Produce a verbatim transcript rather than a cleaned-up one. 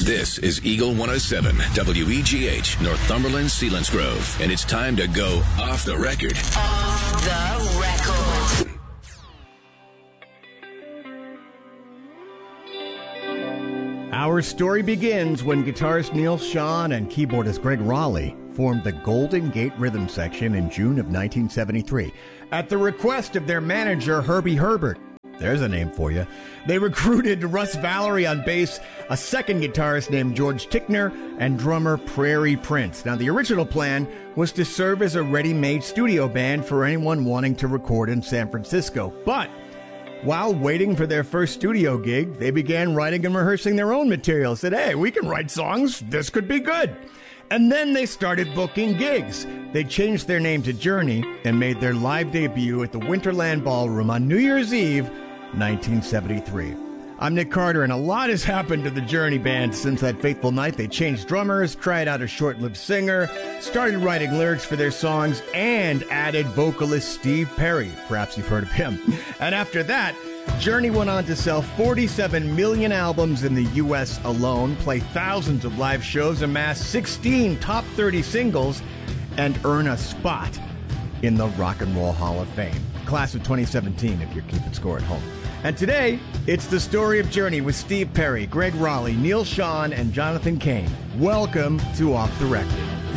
This is Eagle one oh seven, W E G H, Northumberland, Selinsgrove, and it's time to go off the record. Off the record. Our story begins when guitarist Neal Schon and keyboardist Gregg Rolie formed the Golden Gate Rhythm Section in June of nineteen seventy-three at the request of their manager, Herbie Herbert. There's a name for you. They recruited Russ Valory on bass, a second guitarist named George Tickner, and drummer Prairie Prince. Now, the original plan was to serve as a ready-made studio band for anyone wanting to record in San Francisco. But while waiting for their first studio gig, they began writing and rehearsing their own material. Said, hey, we can write songs. This could be good. And then they started booking gigs. They changed their name to Journey and made their live debut at the Winterland Ballroom on New Year's Eve, nineteen seventy-three. I'm Nick Carter, and a lot has happened to the Journey band since that fateful night. They changed drummers, tried out a short-lived singer, started writing lyrics for their songs, and added vocalist Steve Perry. Perhaps you've heard of him. And after that, Journey went on to sell forty-seven million albums in the U S alone, play thousands of live shows, amass sixteen top thirty singles, and earn a spot in the Rock and Roll Hall of Fame. Class of twenty seventeen, if you're keeping score at home. And today, it's the story of Journey with Steve Perry, Gregg Rolie, Neal Schon, and Jonathan Cain. Welcome to Off the Record.